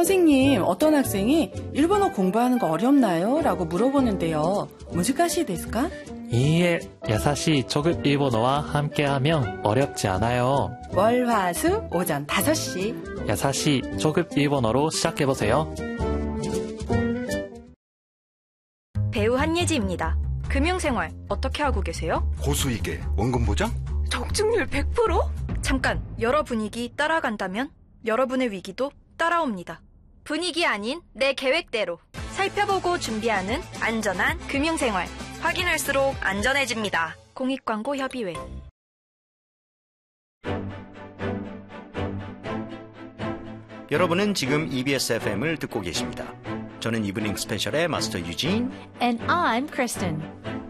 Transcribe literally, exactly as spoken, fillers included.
선생님, 어떤 학생이 일본어 공부하는 거 어렵나요? 라고 물어보는데요. 무지가시 데스까? 이에 야사시 초급 일본어와 함께하면 어렵지 않아요. 월, 화, 수, 오전 다섯 시. 야사시 초급 일본어로 시작해보세요. 배우 한예지입니다. 금융생활 어떻게 하고 계세요? 고수익에 원금 보장? 적중률 백 퍼센트? 잠깐, 여러 분위기 따라간다면 여러분의 위기도 따라옵니다. 분위기 아닌 내 계획대로 살펴보고 준비하는 안전한 금융생활. 확인할수록 안전해집니다. 공익광고협의회. 여러분은 지금 이비에스 에프엠을 듣고 계십니다. 저는 이브닝 스페셜의 마스터 유진 And I'm Kristen.